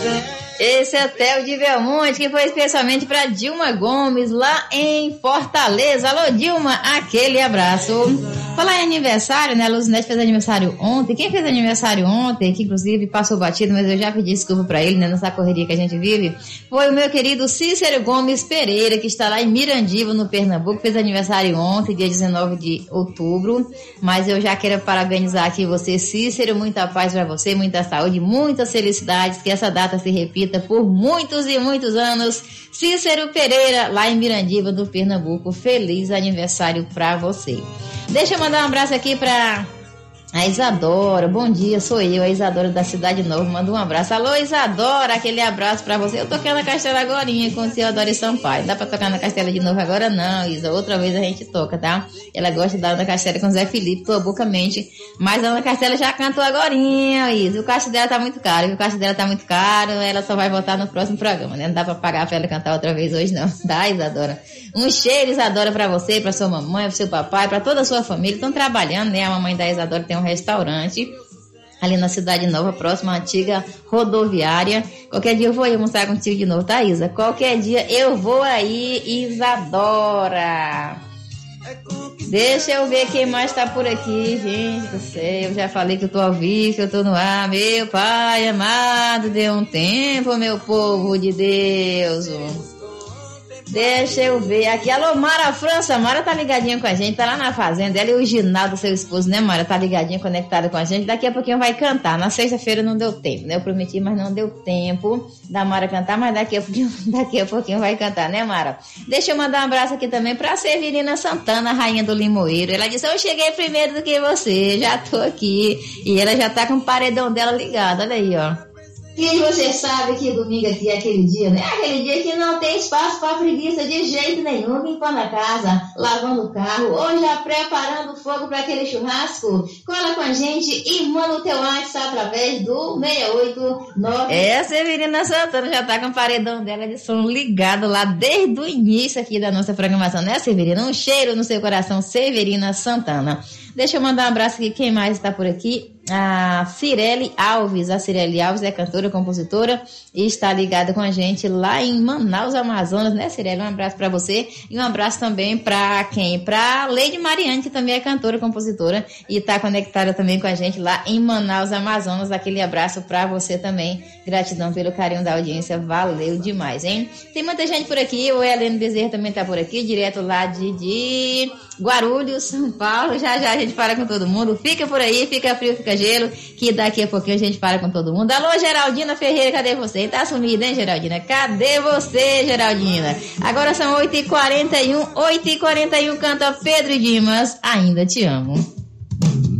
Esse é Theo de Belmonte, que foi especialmente para Dilma Gomes, lá em Fortaleza. Alô, Dilma, aquele abraço. Falar em aniversário, né? A Luzinete fez aniversário ontem. Quem fez aniversário ontem, que inclusive passou batido, mas eu já pedi desculpa para ele, né? Nessa correria que a gente vive, foi o meu querido Cícero Gomes Pereira, que está lá em Mirandiba, no Pernambuco. Fez aniversário ontem, dia 19 de outubro. Mas eu já quero parabenizar aqui você, Cícero. Muita paz para você, muita saúde, muitas felicidades. Que essa data se repita por muitos e muitos anos. Cícero Pereira, lá em Mirandiba, do Pernambuco. Feliz aniversário pra você. Deixa eu mandar um abraço aqui pra a Isadora. Bom dia, sou eu, a Isadora da Cidade Nova. Manda um abraço. Alô, Isadora, aquele abraço pra você. Eu toquei na Castela agorinha com o Teodoro Sampaio. Não dá pra tocar na Castela de novo agora não, Isa. Outra vez a gente toca, tá? Ela gosta da Ana Castela com o Zé Felipe, tua boca mente. Mas a Ana Castela já cantou agorinha, Isa. O caixa dela tá muito caro, o caixa dela tá muito caro. Ela só vai voltar no próximo programa, né? Não dá pra pagar pra ela cantar outra vez hoje não. Tá, Isadora? Um cheiro, Isadora, pra você, pra sua mamãe, pro seu papai, pra toda a sua família. Estão trabalhando, né? A mamãe da Isadora tem um restaurante ali na Cidade Nova, próxima à antiga rodoviária. Qualquer dia eu vou aí almoçar contigo de novo, tá, Isa? Qualquer dia eu vou aí, Isadora. Deixa eu ver quem mais tá por aqui, gente do céu. Eu já falei que eu tô ao vivo, que eu tô no ar. Meu Pai amado, dê um tempo, meu povo de Deus. Deixa eu ver aqui. Alô, Mara França. Mara tá ligadinha com a gente, tá lá na fazenda. Ela e o Ginaldo, seu esposo, né, Mara? Tá ligadinha, conectada com a gente. Daqui a pouquinho vai cantar. Na sexta-feira não deu tempo, né? Eu prometi, mas não deu tempo da Mara cantar, mas daqui a pouquinho vai cantar, né, Mara? Deixa eu mandar um abraço aqui também pra Severina Santana, rainha do Limoeiro. Ela disse, eu cheguei primeiro do que você, já tô aqui. E ela já tá com o paredão dela ligado, olha aí, ó. E você sabe que domingo aqui é aquele dia, né? Aquele dia que não tem espaço para preguiça de jeito nenhum, limpando a casa, lavando o carro, ou já preparando o fogo para aquele churrasco. Cola com a gente e manda o teu WhatsApp através do 689. A Severina Santana já tá com o paredão dela de som ligado lá desde o início aqui da nossa programação, né, Severina? Um cheiro no seu coração, Severina Santana. Deixa eu mandar um abraço aqui, quem mais está por aqui? A Cirele Alves. A Cirele Alves é cantora, compositora e está ligada com a gente lá em Manaus, Amazonas, né, Cirele? Um abraço para você e um abraço também para quem? Para Leide Mariane, que também é cantora, compositora e está conectada também com a gente lá em Manaus, Amazonas. Aquele abraço para você também. Gratidão pelo carinho da audiência, valeu demais, hein? Tem muita gente por aqui, o Heleno Bezerra também está por aqui, direto lá de Guarulhos, São Paulo. Já já a gente para com todo mundo. Fica por aí, fica frio, fica gelo, que daqui a pouquinho a gente para com todo mundo. Alô, Geraldina Ferreira, cadê você? Tá sumida, hein, Geraldina? Cadê você, Geraldina? Agora são 8h41, 8h41, canta Pedro Dimas, Ainda Te Amo.